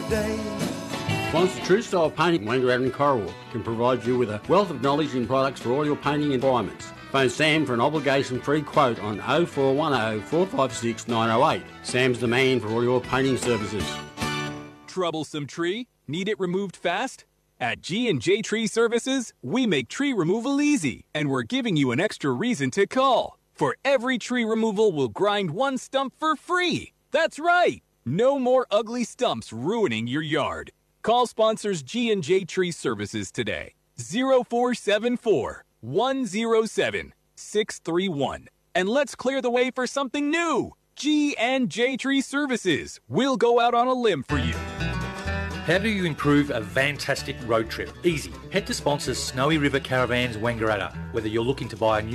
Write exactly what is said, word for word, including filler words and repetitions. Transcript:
a day. Sponsor True Style Painting, Wangaratta and Corriwall can provide you with a wealth of knowledge and products for all your painting requirements. Phone Sam for an obligation-free quote on oh four one oh, four five six, nine oh eight. Sam's the man for all your painting services. Troublesome tree? Need it removed fast? At G and J Tree Services, we make tree removal easy, and we're giving you an extra reason to call. For every tree removal, we'll grind one stump for free. That's right! No more ugly stumps ruining your yard. Call sponsors G and J Tree Services today. zero four seven four, one zero seven, six three one. And let's clear the way for something new. G and J Tree Services. We'll go out on a limb for you. How do you improve a fantastic road trip? Easy. Head to sponsors Snowy River Caravans Wangaratta. Whether you're looking to buy a new